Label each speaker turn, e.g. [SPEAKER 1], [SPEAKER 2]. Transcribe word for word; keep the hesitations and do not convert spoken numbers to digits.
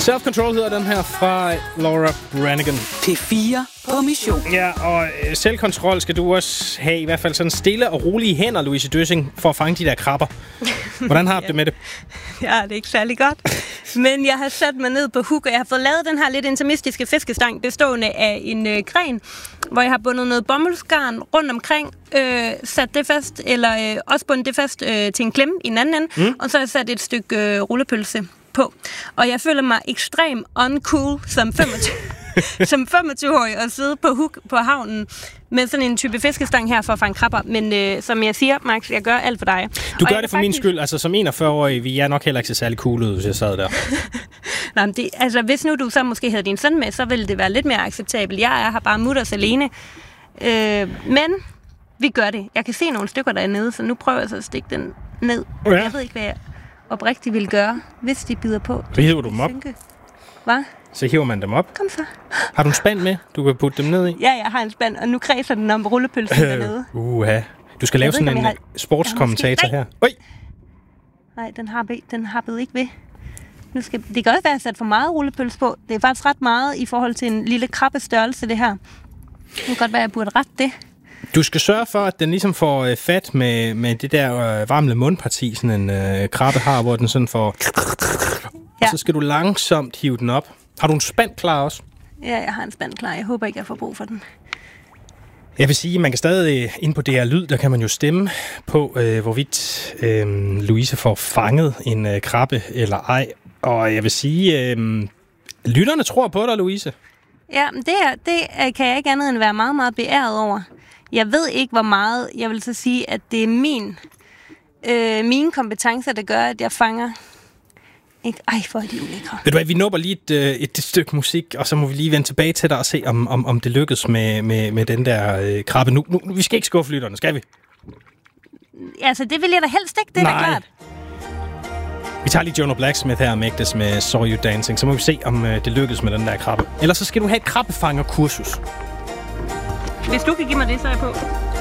[SPEAKER 1] Self-Control hedder den her fra Laura Branigan.
[SPEAKER 2] P fire på mission.
[SPEAKER 1] Ja, og øh, selvkontrol skal du også have, i hvert fald sådan stille og rolige hænder, Louise Døssing, for at fange de der krabber. Hvordan har du det med det?
[SPEAKER 3] Ja, det er ikke særlig godt. Men jeg har sat mig ned på hook, og jeg har fået lavet den her lidt intimistiske fiskestang, bestående af en øh, gren, hvor jeg har bundet noget bomuldsgarn rundt omkring, øh, sat det fast, eller øh, også bundet det fast øh, til en klemme i en anden ende, mm. og så har jeg sat et stykke øh, rullepølse på. Og jeg føler mig ekstrem uncool som femogtyve som femogtyve-årig at sidde på hook på havnen med sådan en type fiskestang her for at fange krabber. Men øh, som jeg siger, Max, jeg gør alt for dig.
[SPEAKER 1] Du
[SPEAKER 3] og
[SPEAKER 1] gør det for faktisk... min skyld. Altså som enogfyrre-årig, vi er nok heller ikke så særlig cool ud, hvis jeg sad der.
[SPEAKER 3] Nej, men det, altså hvis nu du så måske havde din søn med, så ville det være lidt mere acceptabelt. Jeg er her bare mutters alene. Øh, men vi gør det. Jeg kan se nogle stykker der er nede, så nu prøver jeg så at stikke den ned. Ja. Jeg ved ikke, hvad jeg oprigtigt ville gøre, hvis de bider på.
[SPEAKER 1] Så hiver du dem op?
[SPEAKER 3] Hvad?
[SPEAKER 1] Så hiver man dem op.
[SPEAKER 3] Kom så.
[SPEAKER 1] Har du en spand med, du kan putte dem ned i?
[SPEAKER 3] Ja, jeg har en spand, og nu kredser den om rullepølsen øh, dernede.
[SPEAKER 1] Uha. Du skal lave sådan ikke, en har... sportskommentator her. Oj!
[SPEAKER 3] Nej, den har den happede ikke ved. Nu skal... Det kan også være, at jeg sat for meget rullepølse på. Det er faktisk ret meget i forhold til en lille krabbestørrelse, det her. Det kan godt være, at jeg burde rette det.
[SPEAKER 1] Du skal sørge for, at den ligesom får øh, fat med, med det der øh, varmle mundparti, sådan en øh, krabbe har, hvor den sådan får... Ja. Og så skal du langsomt hive den op. Har du en spand klar også?
[SPEAKER 3] Ja, jeg har en spand klar. Jeg håber ikke, jeg får brug for den.
[SPEAKER 1] Jeg vil sige, man kan stadig ind på D R Lyd, der kan man jo stemme på, øh, hvorvidt øh, Louise får fanget en øh, krabbe eller ej. Og jeg vil sige, øh, lytterne tror på dig, Louise.
[SPEAKER 3] Ja, det, er, det kan jeg ikke andet end være meget, meget beæret over. Jeg ved ikke, hvor meget. Jeg vil så sige, at det er min, øh, mine kompetencer, der gør, at jeg fanger... Ikke? Ej, hvor er de ulækre.
[SPEAKER 1] Ved du hvad, vi nupper lige et, et, et stykke musik, og så må vi lige vende tilbage til dig og se, om, om, om det lykkes med, med, med den der øh, krabbe. Nu, nu, vi skal ikke skuffe lytterne, skal vi?
[SPEAKER 3] Altså, det vil jeg da helst ikke, det er da klart.
[SPEAKER 1] Vi tager lige Jono Blacksmith her og Magdes med Saw You Dancing, så må vi se, om øh, det lykkes med den der krabbe. Ellers så skal du have et krabbefangerkursus.
[SPEAKER 3] Hvis du kan give mig det, så er jeg på.